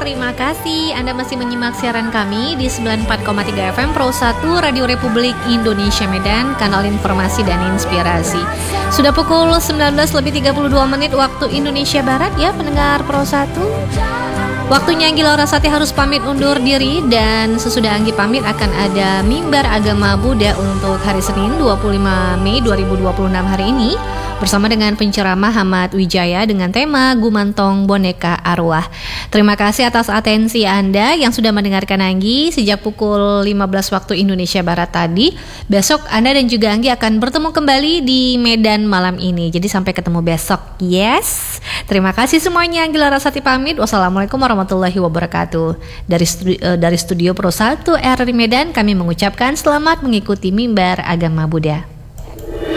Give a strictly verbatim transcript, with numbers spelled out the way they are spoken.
terima kasih Anda masih menyimak siaran kami di sembilan puluh empat koma tiga F M Pro satu Radio Republik Indonesia Medan, kanal informasi dan inspirasi. Sudah pukul sembilan belas lebih tiga puluh dua menit waktu Indonesia Barat ya pendengar Pro satu. Waktunya Anggi Laurasati harus pamit undur diri, dan sesudah Anggi pamit akan ada Mimbar Agama Buddha untuk hari Senin dua puluh lima Mei dua ribu dua puluh enam hari ini bersama dengan penceramah Ahmad Wijaya dengan tema Gumantong Boneka Arwah. Terima kasih atas atensi Anda yang sudah mendengarkan Anggi sejak pukul lima belas waktu Indonesia Barat tadi. Besok Anda dan juga Anggi akan bertemu kembali di Medan malam ini. Jadi sampai ketemu besok. Yes. Terima kasih semuanya. Anggi Laurasati pamit. Wassalamualaikum warahmatullahi wabarakatuh. Dari studio, dari studio Pro satu R R I Medan kami mengucapkan selamat mengikuti Mimbar Agama Buddha.